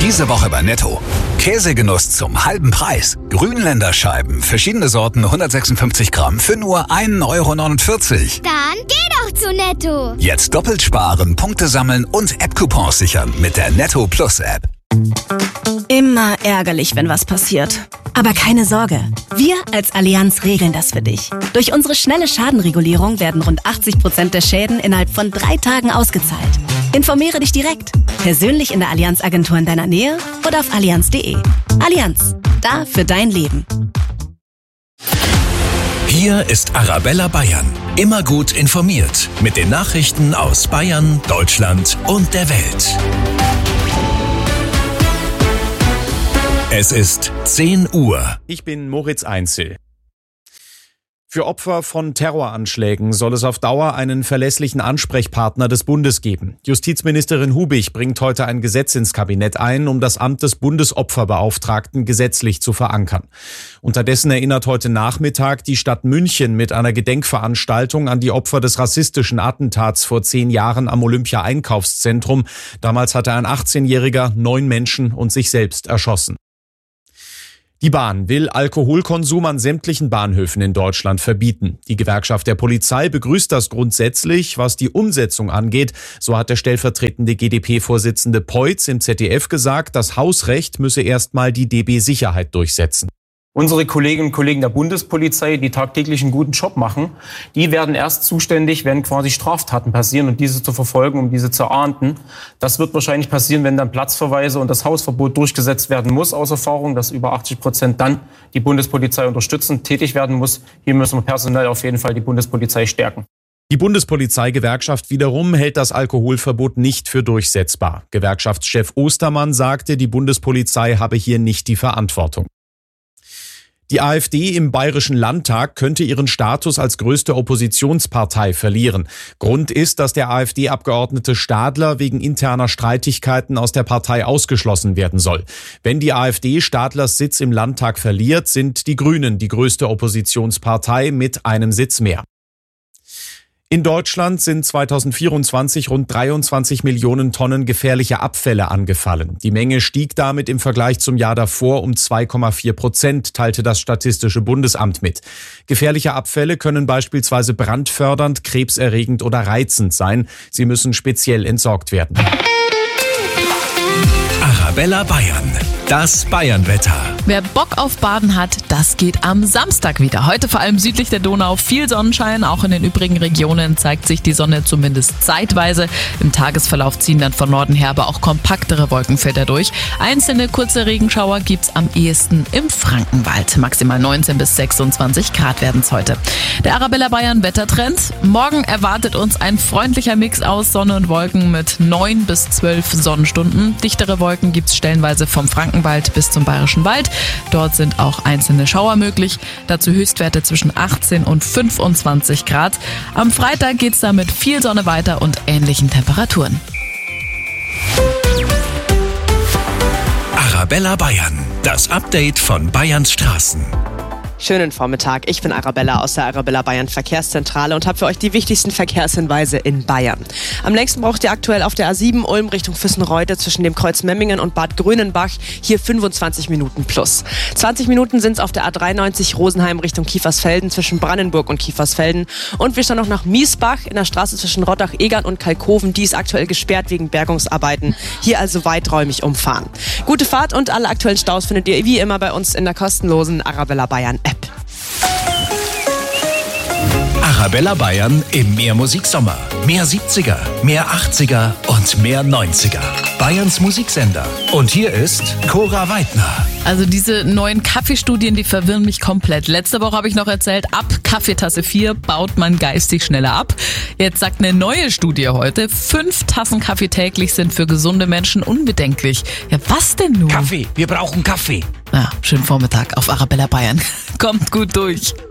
Diese Woche bei Netto. Käsegenuss zum halben Preis. Grünländerscheiben, verschiedene Sorten, 156 Gramm für nur 1,49 €. Dann geh doch zu Netto. Jetzt doppelt sparen, Punkte sammeln und App-Coupons sichern mit der Netto Plus App. Immer ärgerlich, wenn was passiert. Aber keine Sorge, wir als Allianz regeln das für dich. Durch unsere schnelle Schadenregulierung werden rund 80% der Schäden innerhalb von 3 Tagen ausgezahlt. Informiere dich direkt, persönlich in der Allianz-Agentur in deiner Nähe oder auf allianz.de. Allianz, da für dein Leben. Hier ist Arabella Bayern. Immer gut informiert mit den Nachrichten aus Bayern, Deutschland und der Welt. Es ist 10 Uhr. Ich bin Moritz Einzel. Für Opfer von Terroranschlägen soll es auf Dauer einen verlässlichen Ansprechpartner des Bundes geben. Justizministerin Hubig bringt heute ein Gesetz ins Kabinett ein, um das Amt des Bundesopferbeauftragten gesetzlich zu verankern. Unterdessen erinnert heute Nachmittag die Stadt München mit einer Gedenkveranstaltung an die Opfer des rassistischen Attentats vor 10 Jahren am Olympia-Einkaufszentrum. Damals hatte ein 18-Jähriger 9 Menschen und sich selbst erschossen. Die Bahn will Alkoholkonsum an sämtlichen Bahnhöfen in Deutschland verbieten. Die Gewerkschaft der Polizei begrüßt das grundsätzlich. Was die Umsetzung angeht, so hat der stellvertretende GdP-Vorsitzende Peutz im ZDF gesagt, das Hausrecht müsse erstmal die DB Sicherheit durchsetzen. Unsere Kolleginnen und Kollegen der Bundespolizei, die tagtäglich einen guten Job machen, die werden erst zuständig, wenn quasi Straftaten passieren und diese zu verfolgen, um diese zu ahnden. Das wird wahrscheinlich passieren, wenn dann Platzverweise und das Hausverbot durchgesetzt werden muss, aus Erfahrung, dass über 80% dann die Bundespolizei unterstützend tätig werden muss. Hier müssen wir personell auf jeden Fall die Bundespolizei stärken. Die Bundespolizeigewerkschaft wiederum hält das Alkoholverbot nicht für durchsetzbar. Gewerkschaftschef Ostermann sagte, die Bundespolizei habe hier nicht die Verantwortung. Die AfD im Bayerischen Landtag könnte ihren Status als größte Oppositionspartei verlieren. Grund ist, dass der AfD-Abgeordnete Stadler wegen interner Streitigkeiten aus der Partei ausgeschlossen werden soll. Wenn die AfD Stadlers Sitz im Landtag verliert, sind die Grünen die größte Oppositionspartei mit einem Sitz mehr. In Deutschland sind 2024 rund 23 Millionen Tonnen gefährliche Abfälle angefallen. Die Menge stieg damit im Vergleich zum Jahr davor um 2,4%, teilte das Statistische Bundesamt mit. Gefährliche Abfälle können beispielsweise brandfördernd, krebserregend oder reizend sein. Sie müssen speziell entsorgt werden. Arabella Bayern. Das Bayernwetter. Wer Bock auf Baden hat, das geht am Samstag wieder. Heute vor allem südlich der Donau viel Sonnenschein. Auch in den übrigen Regionen zeigt sich die Sonne zumindest zeitweise. Im Tagesverlauf ziehen dann von Norden her aber auch kompaktere Wolkenfelder durch. Einzelne kurze Regenschauer gibt's am ehesten im Frankenwald. Maximal 19 bis 26 Grad werden's heute. Der Arabella Bayern Wettertrend. Morgen erwartet uns ein freundlicher Mix aus Sonne und Wolken mit 9 bis 12 Sonnenstunden. Dichtere Wolken gibt's stellenweise vom Frankenwald bis zum Bayerischen Wald. Dort sind auch einzelne Schauer möglich. Dazu Höchstwerte zwischen 18 und 25 Grad. Am Freitag geht's dann mit viel Sonne weiter und ähnlichen Temperaturen. Arabella Bayern. Das Update von Bayerns Straßen. Schönen Vormittag, ich bin Arabella aus der Arabella Bayern Verkehrszentrale und habe für euch die wichtigsten Verkehrshinweise in Bayern. Am längsten braucht ihr aktuell auf der A7 Ulm Richtung Füssenreuth zwischen dem Kreuz Memmingen und Bad Grünenbach hier 25 Minuten plus. 20 Minuten sind es auf der A93 Rosenheim Richtung Kiefersfelden zwischen Brandenburg und Kiefersfelden. Und wir schauen noch nach Miesbach in der Straße zwischen Rottach-Egern und Kalkoven. Die ist aktuell gesperrt wegen Bergungsarbeiten. Hier also weiträumig umfahren. Gute Fahrt und alle aktuellen Staus findet ihr wie immer bei uns in der kostenlosen Arabella Bayern App. Arabella Bayern im Mehr-Musik-Sommer. Mehr 70er, mehr 80er und mehr 90er. Bayerns Musiksender. Und hier ist Cora Weidner. Also diese neuen Kaffeestudien, die verwirren mich komplett. Letzte Woche habe ich noch erzählt, ab Kaffeetasse 4 baut man geistig schneller ab. Jetzt sagt eine neue Studie heute, 5 Tassen Kaffee täglich sind für gesunde Menschen unbedenklich. Ja, was denn nun? Kaffee, wir brauchen Kaffee. Ja, schönen Vormittag auf Arabella Bayern. Kommt gut durch.